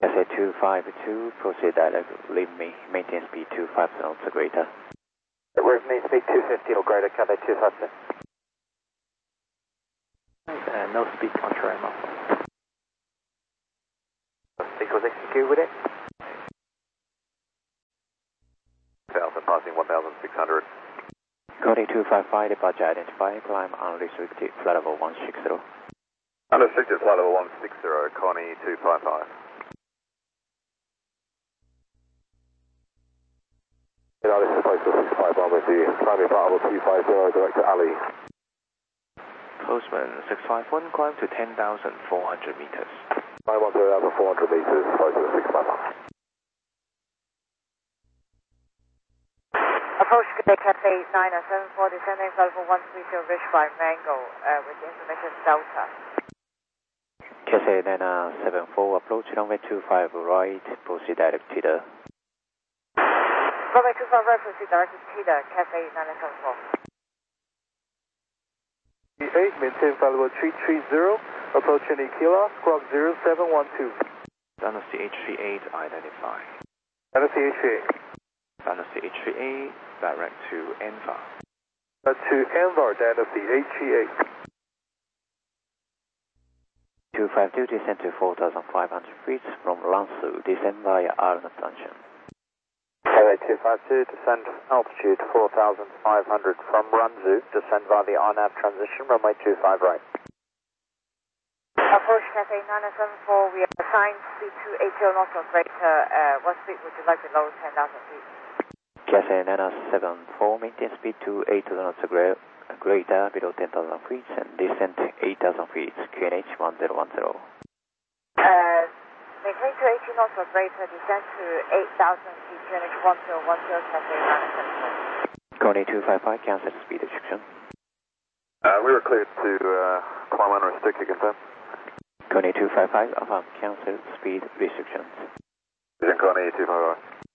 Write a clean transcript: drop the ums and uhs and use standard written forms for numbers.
SA 252, proceed direct, leave me, maintain speed 250 knots or greater. With me, speed 250 or greater, Cathay 250. No speed control amount. Equals execute with it. 1000 passing 1600. Connie 255, departure identified, climb unrestricted, flight level 160. Unrestricted flight level 160, Connie 255. This is Postal 651 with you. Climbing flight level 250, direct to Ali. Postman 651, climb to 10,400 meters. 910 400 meters, Postal 651. Approach Quebec Cathay 974, descending flight level 130, reached by Mango with information Delta. Cathay 974, approach runway 25 right, proceed direct to the... Runway 25 right, proceed direct to the Cathay 974. 8, maintain flight level 330, approach Nikila, squawk 0712. Dynasty H38 identified. Dynasty H38. Dynasty H38, direct to Envar. To Envar, Dynasty H38. 252, descend to 4,500 feet from Lansu, descend via Arnott Junction. Cathay 252, descend altitude 4,500 from Ranzu, descend via the RNAV transition, runway 25 right. Approach Cathay 974, we are assigned speed 280 knots or greater. What speed would you like below 10,000 feet? Cathay 974, maintain speed 280 knots or greater below 10,000 feet and descend 8,000 feet, QNH 1010. Maintain to 80 knots or greater, descend to 8,000 feet, QNH 1010, Cathay 974. Connie 255, cancel speed restriction. We were cleared to climb unrestricted, confirm. Connie 255, affirm, cancel speed restrictions. Connie 255.